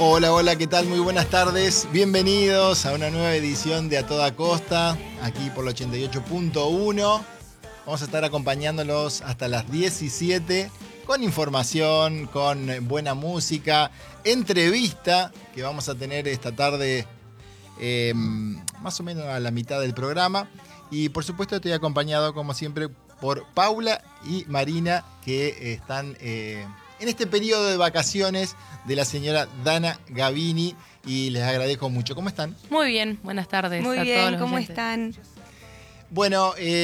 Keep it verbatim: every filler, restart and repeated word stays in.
Hola, hola, ¿qué tal? Muy buenas tardes. Bienvenidos a una nueva edición de A Toda Costa, aquí por la ochenta y ocho punto uno. Vamos a estar acompañándolos hasta las diecisiete con información, con buena música, entrevista que vamos a tener esta tarde eh, más o menos a la mitad del programa. Y por supuesto estoy acompañado como siempre por Paula y Marina, que están eh, en este periodo de vacaciones de la señora Dana Gavini, y les agradezco mucho. ¿Cómo están? Muy bien, buenas tardes Muy a bien, todos los ¿cómo oyentes. están? Bueno, eh,